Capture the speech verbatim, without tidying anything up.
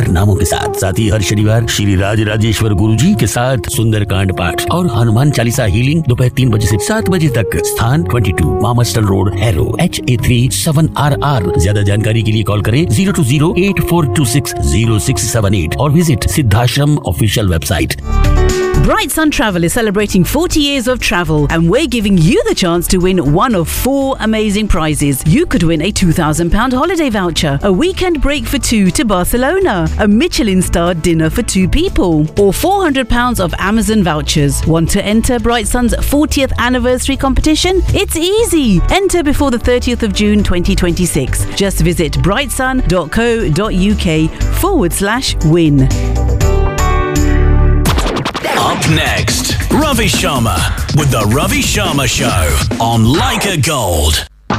चार नामों के साथ साथ ही हर शनिवार श्री राज राजेश्वर गुरुजी के साथ सुंदरकांड पाठ और हनुमान चालीसा हीलिंग दोपहर तीन बजे से सात बजे तक। स्थान बाईस मामस्टल road, harrow, H A three seven are are. ज्यादा जानकारी के लिए कॉल करें zero to zero eight four to six zero six seven eight और visit Siddhashram official website. Bright Sun Travel is celebrating forty years of travel, and we're giving you the chance to win one of four amazing prizes. You could win a two thousand pounds holiday voucher, a weekend break for two to Barcelona, a Michelin-starred dinner for two people, or four hundred pounds of Amazon vouchers. Want to enter Bright Sun's fortieth anniversary competition? It's easy. Enter before the thirtieth of June twenty twenty-six. Just visit brightsun.co.uk forward slash win. Up next, Ravi Sharma with the Ravi Sharma Show on Leica Gold.